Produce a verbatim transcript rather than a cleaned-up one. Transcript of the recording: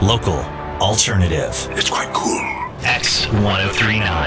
Local, alternative. It's quite cool. X ten thirty-nine.